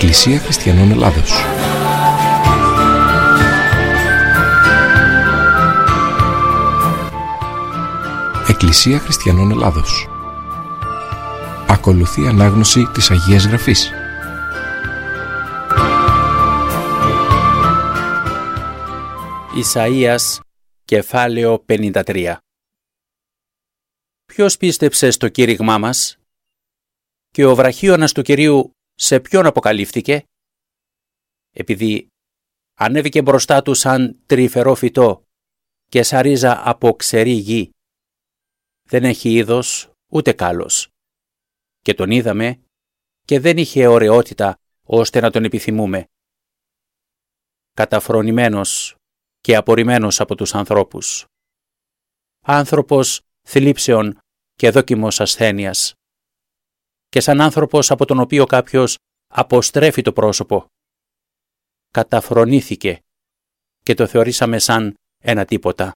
Εκκλησία Χριστιανών Ελλάδος. Εκκλησία Χριστιανών Ελλάδος. Ακολουθεί ανάγνωση της Αγίας Γραφής. Ισαΐας, κεφάλαιο 53. Ποιος πίστεψε στο κήρυγμά μας? Και ο βραχίωνας του Κυρίου σε ποιον αποκαλύφθηκε? Επειδή ανέβηκε μπροστά του σαν τρυφερό φυτό και σαν ρίζα από ξερή γη. Δεν έχει είδος ούτε κάλος. Και τον είδαμε και δεν είχε ωραιότητα ώστε να τον επιθυμούμε. Καταφρονημένος και απορριμμένος από τους ανθρώπους. Άνθρωπος θλίψεων και δόκιμος ασθένειας. Και σαν άνθρωπος από τον οποίο κάποιος αποστρέφει το πρόσωπο. Καταφρονήθηκε και το θεωρήσαμε σαν ένα τίποτα.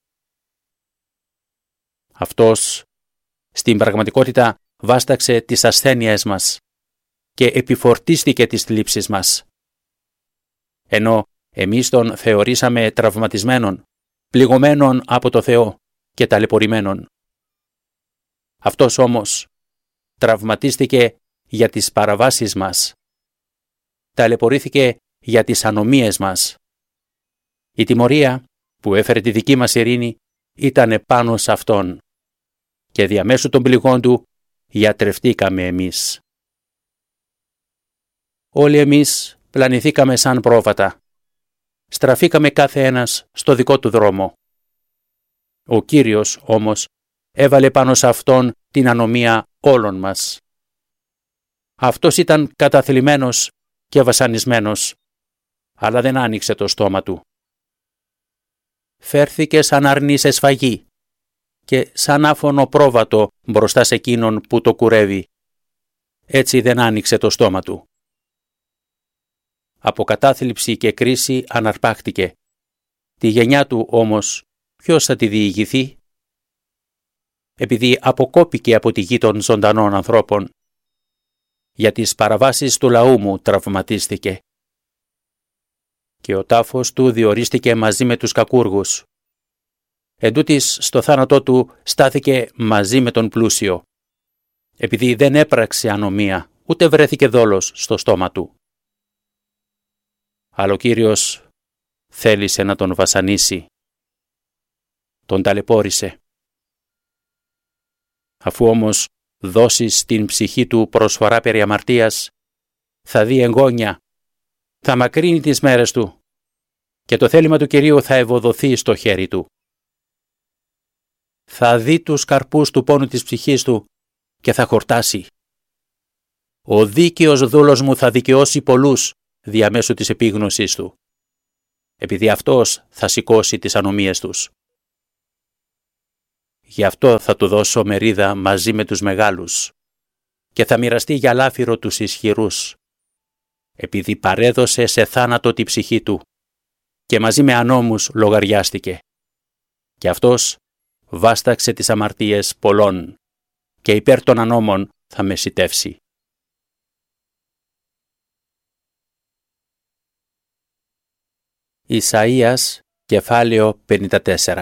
Αυτός στην πραγματικότητα βάσταξε τις ασθένειές μας και επιφορτίστηκε τις θλίψεις μας. Ενώ εμείς τον θεωρήσαμε τραυματισμένον, πληγωμένον από το Θεό και ταλαιπωρημένον. Αυτός όμως τραυματίστηκε για τις παραβάσεις μας. Ταλαιπωρήθηκε για τις ανομίες μας. Η τιμωρία που έφερε τη δική μας ειρήνη ήταν πάνω σε Αυτόν και διαμέσου των πληγών Του γιατρευτήκαμε εμείς. Όλοι εμείς πλανηθήκαμε σαν πρόβατα. Στραφήκαμε κάθε ένας στο δικό του δρόμο. Ο Κύριος όμως έβαλε πάνω σε Αυτόν την ανομία όλων μας. Αυτός ήταν καταθλιμμένος και βασανισμένος, αλλά δεν άνοιξε το στόμα του. Φέρθηκε σαν αρνή σε σφαγή και σαν άφωνο πρόβατο μπροστά σε εκείνον που το κουρεύει. Έτσι δεν άνοιξε το στόμα του. Από κατάθλιψη και κρίση αναρπάχτηκε. Τη γενιά του όμως ποιος θα τη διηγηθεί? Επειδή αποκόπηκε από τη γη των ζωντανών ανθρώπων. Για τις παραβάσεις του λαού μου τραυματίστηκε. Και ο τάφος του διορίστηκε μαζί με τους κακούργους. Εντούτοις στο θάνατό του στάθηκε μαζί με τον πλούσιο. Επειδή δεν έπραξε ανομία, ούτε βρέθηκε δόλος στο στόμα του. Αλλά ο Κύριος θέλησε να τον βασανίσει. Τον ταλαιπώρησε. Αφού όμως δώσει στην ψυχή του προσφορά περί αμαρτίας, θα δει εγγόνια, θα μακρύνει τις μέρες του και το θέλημα του Κυρίου θα ευωδοθεί στο χέρι του. Θα δει τους καρπούς του πόνου της ψυχής του και θα χορτάσει. Ο δίκαιος δούλος μου θα δικαιώσει πολλούς διαμέσου της επίγνωσης του, επειδή αυτός θα σηκώσει τις ανομίες τους. Γι' αυτό θα του δώσω μερίδα μαζί με τους μεγάλους και θα μοιραστεί για λάφυρο τους ισχυρούς, επειδή παρέδωσε σε θάνατο τη ψυχή του και μαζί με ανώμους λογαριάστηκε. Και αυτός βάσταξε τις αμαρτίες πολλών και υπέρ των ανώμων θα μεσιτεύσει. Ισαΐας, κεφάλαιο 54.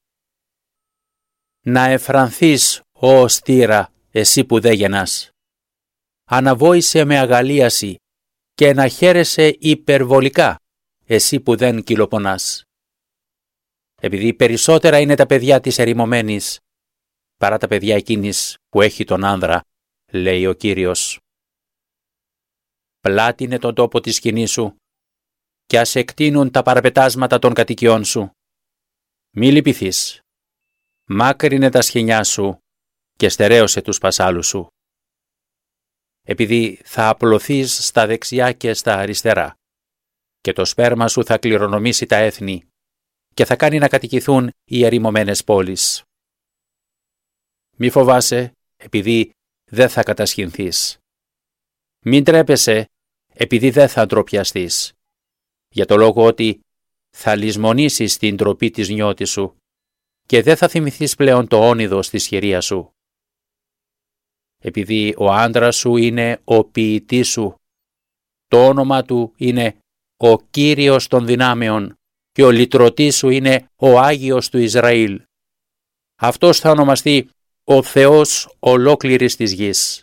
Να εφρανθείς, ω στήρα, εσύ που δε γεννάς. Αναβόησε με αγαλίαση και να χαίρεσαι υπερβολικά, εσύ που δεν κυλοπονάς. Επειδή περισσότερα είναι τα παιδιά της ερημωμένης, παρά τα παιδιά εκείνης που έχει τον άνδρα, λέει ο Κύριος. Πλάτινε τον τόπο της σκηνής σου και ας εκτείνουν τα παραπετάσματα των κατοικιών σου. Μη λυπηθείς. Μάκρυνε τα σχοινιά σου και στερέωσε τους πασάλους σου. Επειδή θα απλωθείς στα δεξιά και στα αριστερά και το σπέρμα σου θα κληρονομήσει τα έθνη και θα κάνει να κατοικηθούν οι ερημωμένες πόλεις. Μη φοβάσαι, επειδή δεν θα κατασχυνθείς. Μην τρέπεσαι, επειδή δεν θα ντροπιαστείς, για το λόγο ότι θα λησμονήσεις την ντροπή της νιώτης σου και δεν θα θυμηθείς πλέον το όνειδος της χειρίας σου. Επειδή ο άντρας σου είναι ο ποιητής σου Το όνομα του είναι ο Κύριος των δυνάμεων και ο λυτρωτής σου είναι ο Άγιος του Ισραήλ. Αυτός θα ονομαστεί ο Θεός ολόκληρης της γης.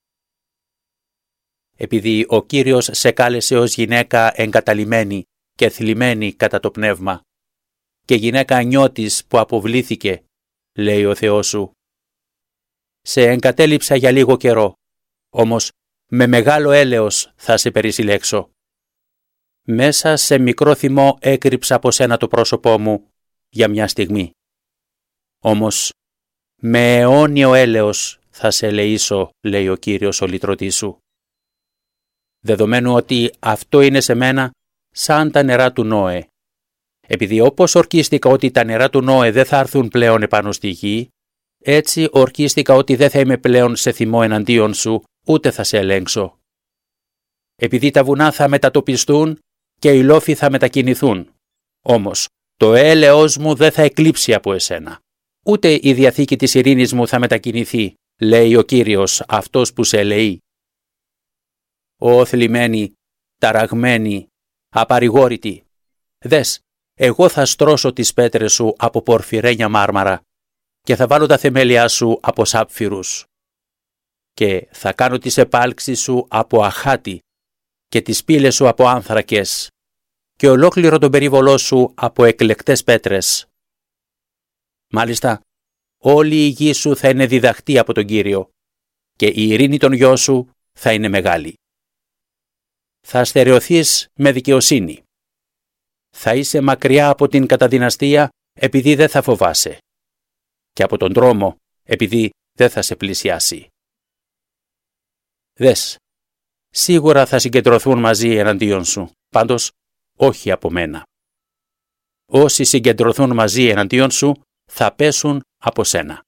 Επειδή ο Κύριος σε κάλεσε ως γυναίκα εγκαταλειμμένη και θλιμμένη κατά το πνεύμα και γυναίκα νιώτης που αποβλήθηκε, λέει ο Θεός σου. Σε εγκατέλειψα για λίγο καιρό, όμως με μεγάλο έλεος θα σε περισυλλέξω. Μέσα σε μικρό θυμό έκρυψα από σένα το πρόσωπό μου για μια στιγμή. Όμως με αιώνιο έλεος θα σε ελεήσω, λέει ο Κύριος ο λυτρωτής σου. Δεδομένου ότι αυτό είναι σε μένα σαν τα νερά του Νόε. Επειδή όπως ορκίστηκα ότι τα νερά του Νόε δεν θα έρθουν πλέον επάνω στη γη, έτσι ορκίστηκα ότι δεν θα είμαι πλέον σε θυμό εναντίον σου, ούτε θα σε ελέγξω. Επειδή τα βουνά θα μετατοπιστούν και οι λόφοι θα μετακινηθούν, όμως το έλεος μου δεν θα εκλείψει από εσένα. Ούτε η διαθήκη της ειρήνης μου θα μετακινηθεί, λέει ο Κύριος, αυτός που σε ελεεί. Ω θλιμμένη, ταραγμένη, απαρηγόρητη, δες, εγώ θα στρώσω τις πέτρες σου από πορφυρένια μάρμαρα και θα βάλω τα θεμέλια σου από σάπφυρους και θα κάνω τις επάλξεις σου από αχάτι και τις πύλες σου από άνθρακες και ολόκληρο τον περίβολό σου από εκλεκτές πέτρες. Μάλιστα, όλη η γη σου θα είναι διδαχτή από τον Κύριο και η ειρήνη των γιών σου θα είναι μεγάλη. Θα στερεωθείς με δικαιοσύνη. Θα είσαι μακριά από την καταδυναστία επειδή δεν θα φοβάσαι και από τον τρόμο επειδή δεν θα σε πλησιάσει. Δες, σίγουρα θα συγκεντρωθούν μαζί εναντίον σου, πάντως όχι από μένα. Όσοι συγκεντρωθούν μαζί εναντίον σου θα πέσουν από σένα.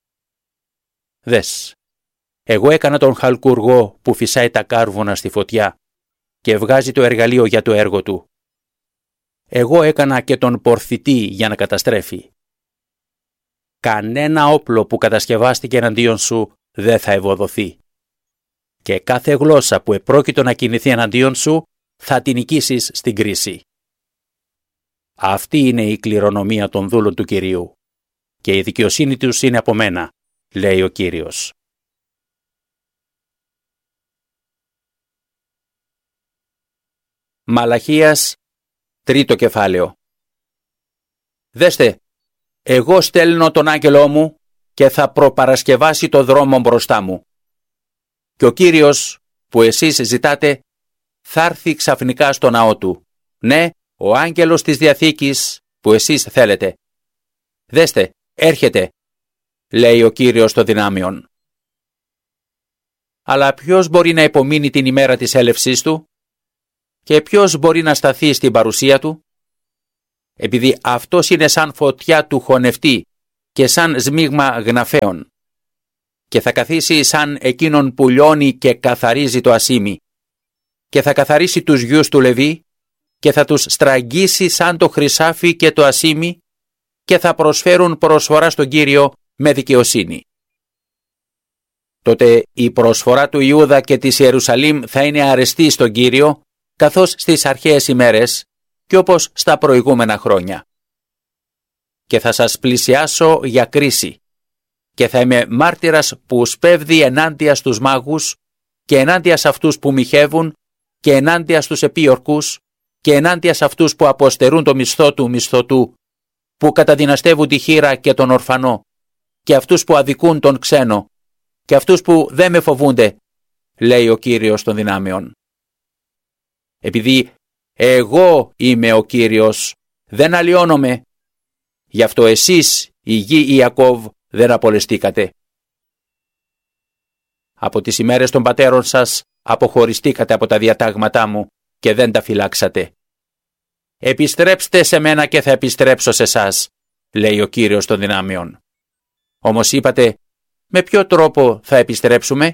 Δες, εγώ έκανα τον χαλκουργό που φυσάει τα κάρβουνα στη φωτιά και βγάζει το εργαλείο για το έργο του. Εγώ έκανα και τον πορθητή για να καταστρέφει. Κανένα όπλο που κατασκευάστηκε εναντίον σου δεν θα ευωδοθεί. Και κάθε γλώσσα που επρόκειτο να κινηθεί εναντίον σου θα την νικήσεις στην κρίση. Αυτή είναι η κληρονομία των δούλων του Κυρίου και η δικαιοσύνη τους είναι από μένα, λέει ο Κύριος. Μαλαχίας, 3ο κεφάλαιο. Δέστε, εγώ στέλνω τον άγγελό μου και θα προπαρασκευάσει το δρόμο μπροστά μου. Και ο Κύριος που εσείς ζητάτε θα έρθει ξαφνικά στο ναό του. Ναι, ο άγγελος της Διαθήκης που εσείς θέλετε. Δέστε, έρχεται, λέει ο Κύριος των δυνάμεων. Αλλά ποιος μπορεί να υπομείνει την ημέρα της έλευσής του? Και ποιος μπορεί να σταθεί στην παρουσία του? Επειδή αυτός είναι σαν φωτιά του χωνευτή και σαν σμίγμα γναφέων. Και θα καθίσει σαν εκείνον που λιώνει και καθαρίζει το ασίμι. Και θα καθαρίσει τους γιους του Λεβί και θα τους στραγγίσει σαν το χρυσάφι και το ασίμι και θα προσφέρουν προσφορά στον Κύριο με δικαιοσύνη. Τότε η προσφορά του Ιούδα και της Ιερουσαλήμ θα είναι αρεστή στον Κύριο καθώς στις αρχαίες ημέρες και όπως στα προηγούμενα χρόνια. Και θα σας πλησιάσω για κρίση και θα είμαι μάρτυρας που σπέβδει ενάντια στους μάγους και ενάντια σε αυτούς που μοιχεύουν και ενάντια στους επίορκους και ενάντια σε αυτούς που αποστερούν το μισθό του μισθωτού, που καταδυναστεύουν τη χήρα και τον ορφανό και αυτούς που αδικούν τον ξένο και αυτούς που δεν με φοβούνται, λέει ο Κύριος των δυνάμεων. Επειδή εγώ είμαι ο Κύριος, δεν αλλοιώνομαι. Γι' αυτό εσείς, η γη Ιακώβ, δεν απολεστήκατε. Από τις ημέρες των πατέρων σας αποχωριστήκατε από τα διατάγματά μου και δεν τα φυλάξατε. Επιστρέψτε σε μένα και θα επιστρέψω σε εσάς, λέει ο Κύριος των δυνάμεων. Όμως είπατε, με ποιο τρόπο θα επιστρέψουμε?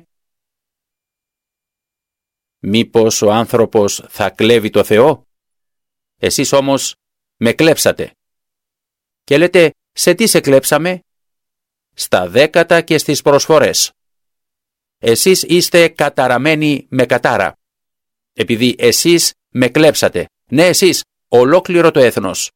Μήπως ο άνθρωπος θα κλέβει το Θεό? Εσείς όμως με κλέψατε. Και λέτε, σε τι σε κλέψαμε? Στα δέκατα και στις προσφορές. Εσείς είστε καταραμένοι με κατάρα. επειδή εσείς με κλέψατε, ναι εσείς, ολόκληρο το έθνος.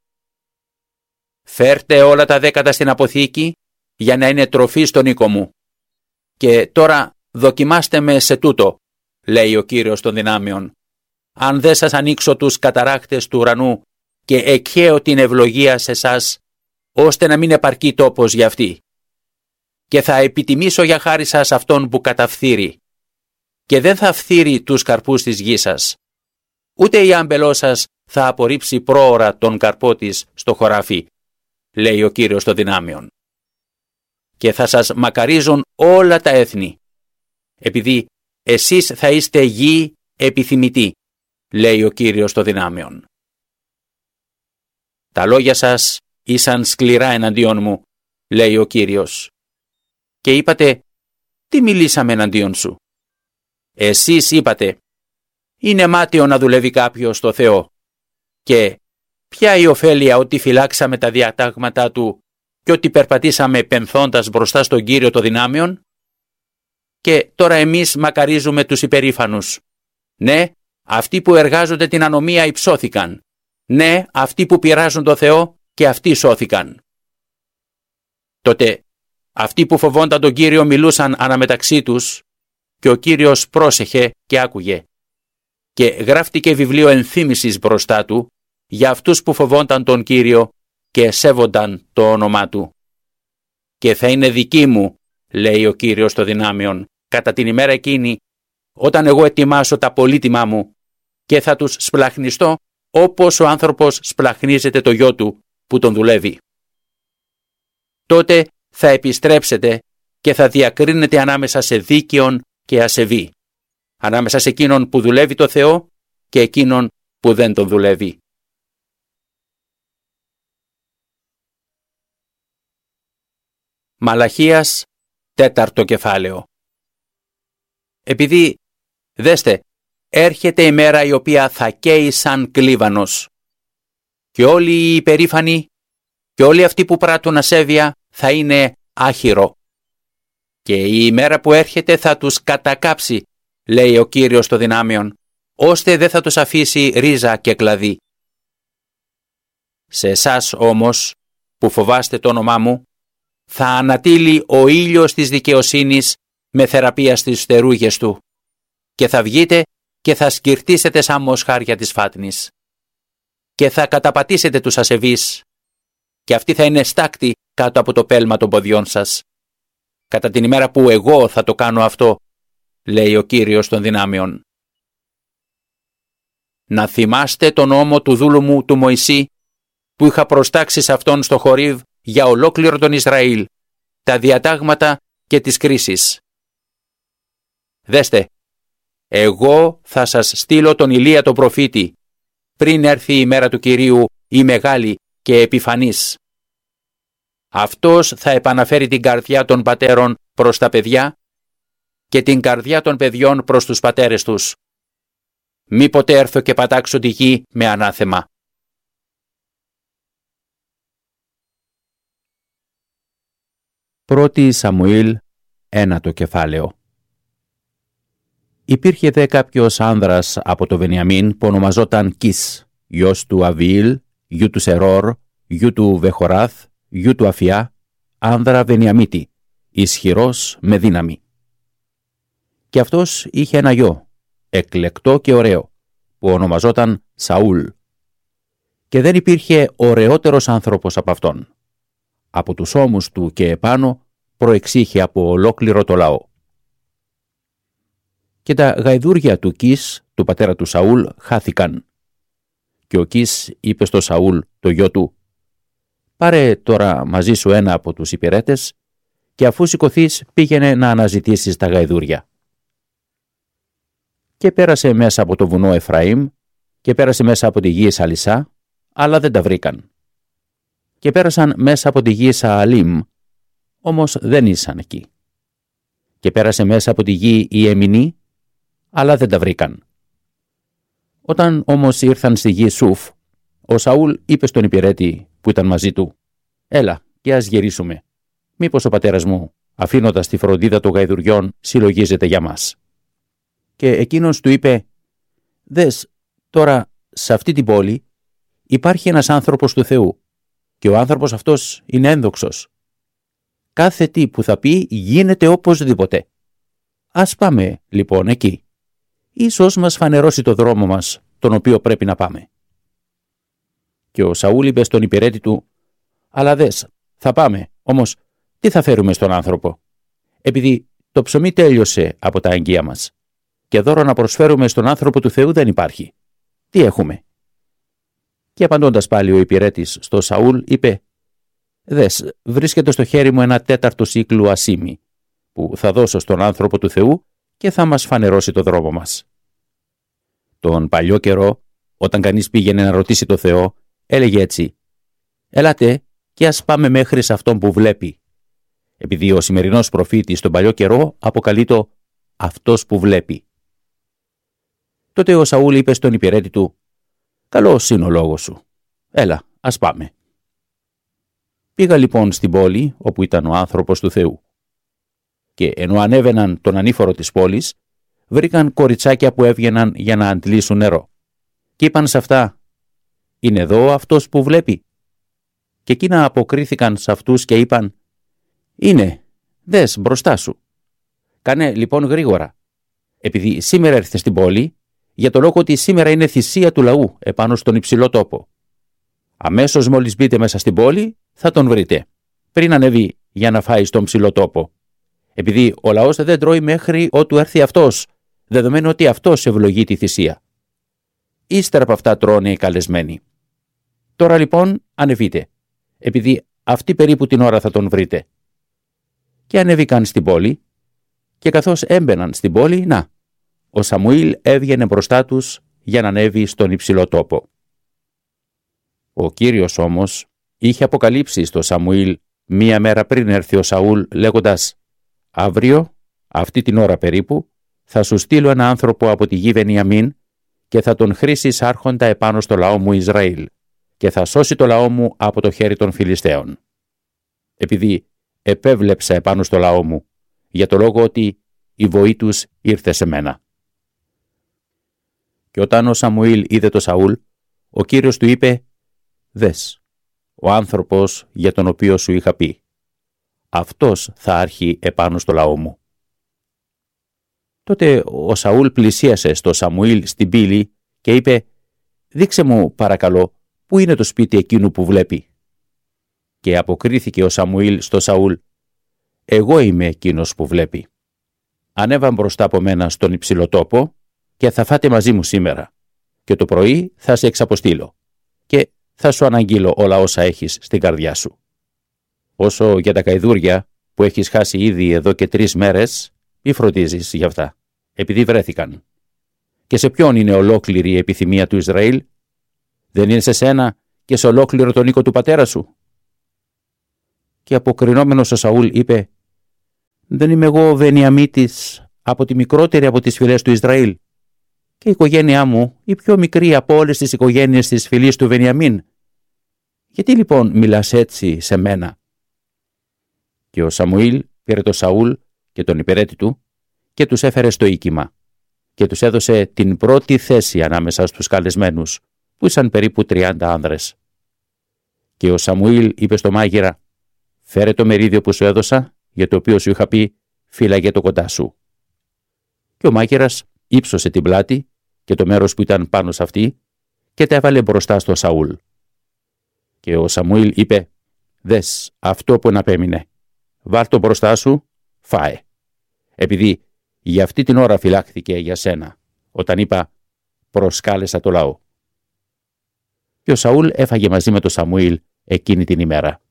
Φέρτε όλα τα δέκατα στην αποθήκη για να είναι τροφή στον οίκο μου. Και τώρα δοκιμάστε με σε τούτο, λέει ο Κύριος των δυνάμεων. Αν δεν σας ανοίξω τους καταρράκτες του ουρανού και εκχέω την ευλογία σε εσάς, ώστε να μην επαρκεί τόπος για αυτή. Και θα επιτιμήσω για χάρη σας αυτόν που καταφθείρει. Και δεν θα φθείρει τους καρπούς της γης σας. Ούτε η άμπελός σας θα απορρίψει πρόωρα τον καρπό της στο χωράφι, λέει ο Κύριος των δυνάμεων. Και θα σας μακαρίζουν όλα τα έθνη, επειδή εσείς θα είστε γη επιθυμητοί, λέει ο Κύριος των δυνάμεων. Τα λόγια σας ήσαν σκληρά εναντίον μου, λέει ο Κύριος. Και είπατε, τι μιλήσαμε εναντίον σου? Εσείς είπατε, είναι μάταιο να δουλεύει κάποιος στο Θεό. Και ποια η ωφέλεια ότι φυλάξαμε τα διατάγματά του και ότι περπατήσαμε πενθώντας μπροστά στον Κύριο των δυνάμεων? Και τώρα εμείς μακαρίζουμε τους υπερήφανους. Ναι, αυτοί που εργάζονται την ανομία υψώθηκαν. Ναι, αυτοί που πειράζουν το Θεό και αυτοί σώθηκαν. Τότε αυτοί που φοβόνταν τον Κύριο μιλούσαν αναμεταξύ τους και ο Κύριος πρόσεχε και άκουγε. Και γράφτηκε βιβλίο ενθύμησης μπροστά του για αυτούς που φοβόνταν τον Κύριο και σέβονταν το όνομά του. Και θα είναι δική μου, λέει ο Κύριος των δυνάμεων, κατά την ημέρα εκείνη, όταν εγώ ετοιμάσω τα πολύτιμά μου και θα τους σπλαχνιστώ όπως ο άνθρωπος σπλαχνίζεται το γιο του που τον δουλεύει. Τότε θα επιστρέψετε και θα διακρίνετε ανάμεσα σε δίκαιον και ασεβή, ανάμεσα σε εκείνον που δουλεύει το Θεό και εκείνον που δεν τον δουλεύει. Μαλαχίας, 4ο κεφάλαιο. Επειδή, δέστε, έρχεται η μέρα η οποία θα καίει σαν κλίβανος και όλοι οι υπερήφανοι και όλοι αυτοί που πράττουν ασέβεια θα είναι άχυρο. Και η ημέρα που έρχεται θα τους κατακάψει, λέει ο Κύριος των δυνάμεων, ώστε δεν θα τους αφήσει ρίζα και κλαδί. Σε εσάς όμως, που φοβάστε το όνομά μου, θα ανατείλει ο ήλιος της δικαιοσύνης με θεραπεία στις φτερούγες του και θα βγείτε και θα σκυρτήσετε σαν μοσχάρια της φάτνης και θα καταπατήσετε τους ασεβείς και αυτοί θα είναι στάκτοι κάτω από το πέλμα των ποδιών σας. Κατά την ημέρα που εγώ θα το κάνω αυτό, λέει ο Κύριος των δυνάμεων. Να θυμάστε τον νόμο του δούλου μου του Μωυσή που είχα προστάξει σε αυτόν στο Χορίβ για ολόκληρο τον Ισραήλ, τα διατάγματα και τις κρίσεις. Δέστε, εγώ θα σας στείλω τον Ηλία τον προφήτη, πριν έρθει η μέρα του Κυρίου η μεγάλη και επιφανής. Αυτός θα επαναφέρει την καρδιά των πατέρων προς τα παιδιά και την καρδιά των παιδιών προς τους πατέρες τους. Μη ποτέ έρθω και πατάξω τη γη με ανάθεμα. Πρώτη Σαμουήλ, 1ο κεφάλαιο. Υπήρχε δε κάποιος άνδρας από το Βενιαμίν που ονομαζόταν Κις, γιος του Αβιήλ, γιου του Σερόρ, γιου του Βεχοράθ, γιου του Αφιά, άνδρα Βενιαμίτη, ισχυρός με δύναμη. Και αυτός είχε ένα γιο, εκλεκτό και ωραίο, που ονομαζόταν Σαούλ. Και δεν υπήρχε ωραιότερος άνθρωπος από αυτόν. Από τους ώμους του και επάνω προεξήχε από ολόκληρο το λαό. Και τα γαϊδούρια του Κις, του πατέρα του Σαούλ, χάθηκαν. Και ο Κις είπε στο Σαούλ, το γιο του, «Πάρε τώρα μαζί σου ένα από τους υπηρέτες και αφού σηκωθείς πήγαινε να αναζητήσεις τα γαϊδούρια». Και πέρασε μέσα από το βουνό Εφραήμ και πέρασε μέσα από τη γη Σαλισσά, αλλά δεν τα βρήκαν. Και πέρασαν μέσα από τη γη Σααλίμ, όμως δεν ήσαν εκεί. Και πέρασε μέσα από τη γη Ιεμινή, αλλά δεν τα βρήκαν. Όταν όμως ήρθαν στη γη Σουφ, ο Σαούλ είπε στον υπηρέτη που ήταν μαζί του, «Έλα και ας γυρίσουμε. Μήπως ο πατέρας μου, αφήνοντας τη φροντίδα των γαϊδουριών, συλλογίζεται για μας». Και εκείνος του είπε, «Δες, τώρα σε αυτή την πόλη υπάρχει ένας άνθρωπος του Θεού και ο άνθρωπος αυτός είναι ένδοξος. Κάθε τι που θα πει γίνεται οπωσδήποτε. Ας πάμε λοιπόν εκεί. Ίσως μας φανερώσει το δρόμο μας, τον οποίο πρέπει να πάμε». Και ο Σαούλ είπε στον υπηρέτη του: «Αλλά δες, θα πάμε, όμως τι θα φέρουμε στον άνθρωπο? Επειδή το ψωμί τέλειωσε από τα εγγεία μας και δώρο να προσφέρουμε στον άνθρωπο του Θεού δεν υπάρχει. Τι έχουμε?» Και απαντώντας πάλι ο υπηρέτης στο Σαούλ είπε: «Δες, βρίσκεται στο χέρι μου 1/4 σύκλου ασίμι, που θα δώσω στον άνθρωπο του Θεού και θα μας φανερώσει το δρόμο μας». Τον παλιό καιρό, όταν κανείς πήγαινε να ρωτήσει το Θεό, έλεγε έτσι: «Έλατε και ας πάμε μέχρι σε αυτόν που βλέπει». Επειδή ο σημερινός προφήτης τον παλιό καιρό αποκαλεί το «αυτός που βλέπει». Τότε ο Σαούλ είπε στον υπηρέτη του: «Καλός είναι ο λόγος σου. Έλα, ας πάμε». Πήγα λοιπόν στην πόλη όπου ήταν ο άνθρωπος του Θεού. Και ενώ ανέβαιναν τον ανήφορο της πόλης, βρήκαν κοριτσάκια που έβγαιναν για να αντλήσουν νερό. Και είπαν σε αυτά: «Είναι εδώ αυτός που βλέπει?» Και εκείνα αποκρίθηκαν σε αυτούς και είπαν: «Είναι, δες μπροστά σου. Κάνε λοιπόν γρήγορα, επειδή σήμερα έρθε στην πόλη, για το λόγο ότι σήμερα είναι θυσία του λαού επάνω στον υψηλό τόπο. Αμέσως μόλις μπείτε μέσα στην πόλη, θα τον βρείτε, πριν ανέβει για να φάει στον ψηλό τόπο. Επειδή ο λαός δεν τρώει μέχρι ότου έρθει αυτός, δεδομένου ότι αυτός ευλογεί τη θυσία. Ύστερα από αυτά τρώνε οι καλεσμένοι. Τώρα λοιπόν ανεβείτε, επειδή αυτή περίπου την ώρα θα τον βρείτε». Και ανέβηκαν στην πόλη, και καθώς έμπαιναν στην πόλη, να, ο Σαμουήλ έβγαινε μπροστά τους για να ανέβει στον υψηλό τόπο. Ο Κύριος όμως είχε αποκαλύψει στο Σαμουήλ μία μέρα πριν έρθει ο Σαούλ, λέγοντας: «Αύριο, αυτή την ώρα περίπου, θα σου στείλω ένα άνθρωπο από τη γη Βενιαμίν και θα τον χρήσεις άρχοντα επάνω στο λαό μου Ισραήλ και θα σώσει το λαό μου από το χέρι των Φιλιστέων. Επειδή επέβλεψα επάνω στο λαό μου, για το λόγο ότι η βοή τους ήρθε σε μένα». Και όταν ο Σαμουήλ είδε το Σαούλ, ο Κύριος του είπε: «Δες, ο άνθρωπος για τον οποίο σου είχα πει, αυτός θα άρχει επάνω στο λαό μου». Τότε ο Σαούλ πλησίασε στο Σαμουήλ στην πύλη και είπε: «Δείξε μου παρακαλώ πού είναι το σπίτι εκείνου που βλέπει». Και αποκρίθηκε ο Σαμουήλ στο Σαούλ: «Εγώ είμαι εκείνος που βλέπει. Ανέβα μπροστά από μένα στον υψηλό τόπο και θα φάτε μαζί μου σήμερα και το πρωί θα σε εξαποστείλω και θα σου αναγγείλω όλα όσα έχεις στην καρδιά σου. Όσο για τα καηδούρια που έχεις χάσει ήδη εδώ και 3 μέρες, μη φροντίζεις γι' αυτά, επειδή βρέθηκαν. Και σε ποιον είναι ολόκληρη η επιθυμία του Ισραήλ? Δεν είναι σε σένα και σε ολόκληρο τον οίκο του πατέρα σου?» Και αποκρινόμενος ο Σαούλ είπε: «Δεν είμαι εγώ Βενιαμίτης από τη μικρότερη από τις φυλές του Ισραήλ, και η οικογένειά μου η πιο μικρή από όλες τις οικογένειες της φυλής του Βενιαμίν. Γιατί λοιπόν μιλάς έτσι σε μένα?» Και ο Σαμουήλ πήρε τον Σαούλ και τον υπηρέτη του και τους έφερε στο οίκημα και τους έδωσε την πρώτη θέση ανάμεσα στους καλεσμένους, που ήσαν περίπου 30 άνδρες. Και ο Σαμουήλ είπε στο μάγειρα: «Φέρε το μερίδιο που σου έδωσα, για το οποίο σου είχα πει, φύλαγε το κοντά σου». Και ο μάγειρας ύψωσε την πλάτη και το μέρος που ήταν πάνω σε αυτή και τα έβαλε μπροστά στο Σαούλ. Και ο Σαμουήλ είπε: «Δες αυτό που εναπέμεινε. Βάλ' το μπροστά σου, φάε. Επειδή για αυτή την ώρα φυλάχθηκε για σένα, όταν είπα, προσκάλεσα το λαό». Και ο Σαούλ έφαγε μαζί με τον Σαμουήλ εκείνη την ημέρα.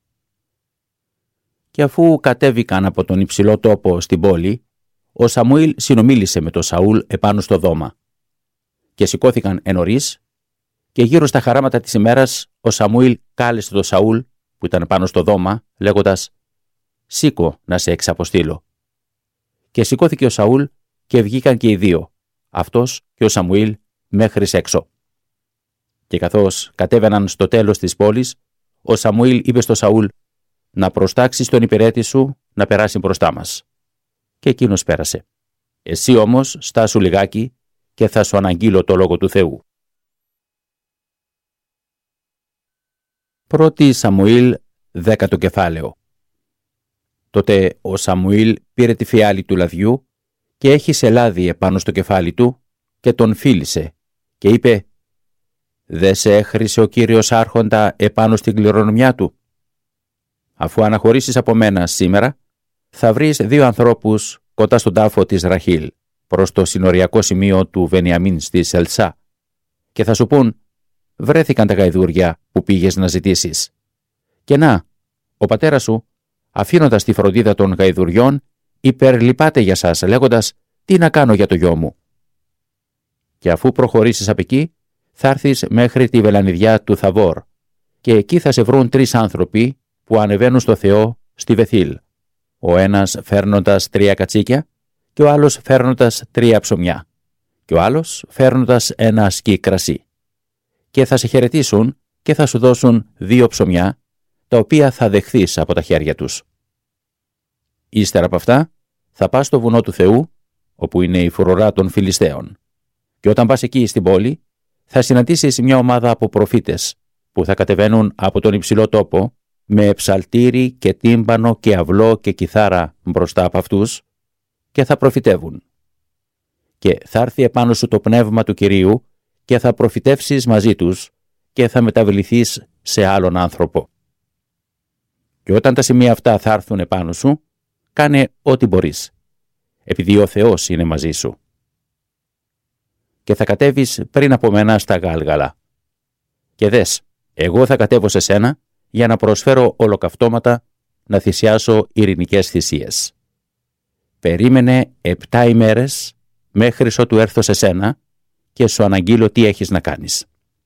Και αφού κατέβηκαν από τον υψηλό τόπο στην πόλη, ο Σαμουήλ συνομίλησε με τον Σαούλ επάνω στο δώμα. Και σηκώθηκαν ενωρίς, και γύρω στα χαράματα της ημέρας ο Σαμουήλ κάλεσε τον Σαούλ που ήταν πάνω στο δώμα, λέγοντας: «Σήκω να σε εξαποστείλω». Και σηκώθηκε ο Σαούλ και βγήκαν και οι δύο, αυτός και ο Σαμουήλ, μέχρι έξω. Και καθώς κατέβαιναν στο τέλος της πόλης, ο Σαμουήλ είπε στο Σαούλ: «Να προστάξεις τον υπηρέτη σου να περάσει μπροστά μας». Και εκείνος πέρασε. «Εσύ όμως στάσου λιγάκι και θα σου αναγγείλω το λόγο του Θεού. 1 Σαμουήλ 10ο κεφάλαιο. Τότε ο Σαμουήλ πήρε τη φιάλη του λαδιού και έχισε λάδι επάνω στο κεφάλι του και τον φίλησε και είπε «Δε σε έχρισε ο Κύριος άρχοντα επάνω στην κληρονομιά του? Αφού αναχωρήσεις από μένα σήμερα, θα βρεις 2 ανθρώπους κοντά στον τάφο της Ραχήλ, προς το συνοριακό σημείο του Βενιαμίν στη Σελσά, και θα σου πούν «Βρέθηκαν τα γαϊδούρια που πήγες να ζητήσεις». Και να, ο πατέρας σου, αφήνοντας τη φροντίδα των γαϊδουριών, υπερλυπάται για σας, λέγοντας «Τι να κάνω για το γιο μου?» Και αφού προχωρήσεις απ' εκεί, θα έρθεις μέχρι τη βελανιδιά του Θαβόρ, και εκεί θα σε βρουν 3 άνθρωποι που ανεβαίνουν στο Θεό στη Βεθήλ, ο ένας φέρνοντας 3 κατσίκια και ο άλλος φέρνοντας 3 ψωμιά και ο άλλος φέρνοντας ένα ασκί κρασί. Και θα σε χαιρετήσουν και θα σου δώσουν 2 ψωμιά, τα οποία θα δεχθείς από τα χέρια τους. Ύστερα από αυτά θα πας στο βουνό του Θεού, όπου είναι η φρουρά των Φιλιστέων. Και όταν πας εκεί στην πόλη, θα συναντήσεις μια ομάδα από προφήτες που θα κατεβαίνουν από τον υψηλό τόπο με ψαλτήρι και τύμπανο και αυλό και κιθάρα μπροστά από αυτούς και θα προφητεύουν. Και θα έρθει επάνω σου το πνεύμα του Κυρίου και θα προφητεύσεις μαζί τους και θα μεταβληθείς σε άλλον άνθρωπο. Και όταν τα σημεία αυτά θα έρθουν επάνω σου, κάνε ό,τι μπορείς, επειδή ο Θεός είναι μαζί σου. Και θα κατέβεις πριν από μένα στα Γάλγαλα. Και δες, εγώ θα κατέβω σε σένα για να προσφέρω ολοκαυτώματα, να θυσιάσω ειρηνικές θυσίες. Περίμενε 7 ημέρες μέχρι ότου έρθω σε σένα και σου αναγγείλω τι έχεις να κάνεις.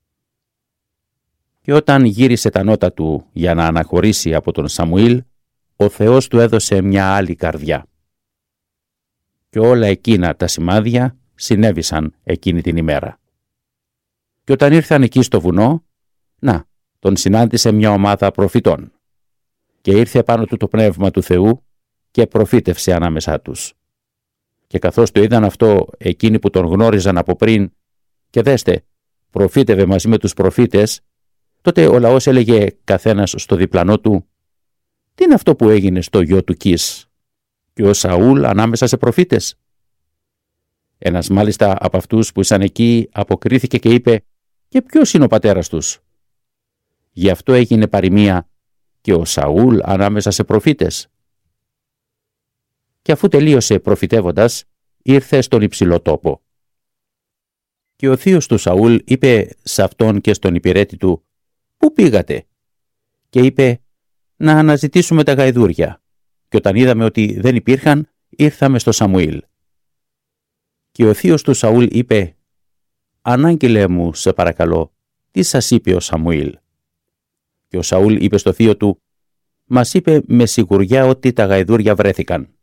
Και όταν γύρισε τα νότα του για να αναχωρήσει από τον Σαμουήλ, ο Θεός του έδωσε μια άλλη καρδιά. Και όλα εκείνα τα σημάδια συνέβησαν εκείνη την ημέρα. Και όταν ήρθαν εκεί στο βουνό, να, τον συνάντησε μια ομάδα προφητών. Και ήρθε πάνω του το πνεύμα του Θεού και προφήτευσε ανάμεσά τους. Και καθώς το είδαν αυτό εκείνοι που τον γνώριζαν από πριν, και δέστε, προφήτευε μαζί με τους προφήτες, τότε ο λαός έλεγε καθένας στο διπλανό του, «Τι είναι αυτό που έγινε στο γιο του Κις? Και ο Σαούλ ανάμεσα σε προφήτες?» Ένας μάλιστα από αυτούς που ήσαν εκεί αποκρίθηκε και είπε, «Και ποιος είναι ο πατέρας τους?» Γι' αυτό έγινε παροιμία, «Και ο Σαούλ ανάμεσα σε προφήτες». Και αφού τελείωσε προφητεύοντας, ήρθε στον υψηλό τόπο. Και ο θείος του Σαούλ είπε σε αυτόν και στον υπηρέτη του, «Πού πήγατε?» Και είπε, «Να αναζητήσουμε τα γαϊδούρια». Και όταν είδαμε ότι δεν υπήρχαν, ήρθαμε στο Σαμουήλ. Και ο θείος του Σαούλ είπε, «Ανάγγειλε μου, σε παρακαλώ, τι σας είπε ο Σαμουήλ?» Και ο Σαούλ είπε στο θείο του, «Μας είπε με σιγουριά ότι τα γαϊδούρια βρέθηκαν».